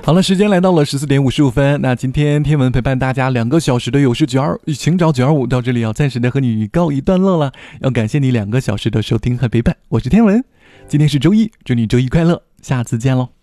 好了，时间来到了14点55分。那今天天文陪伴大家2个小时的有事92，请找925到这里要暂时的和你告一段落了。要感谢你2个小时的收听和陪伴，我是天文。今天是周一，祝你周一快乐，下次见喽。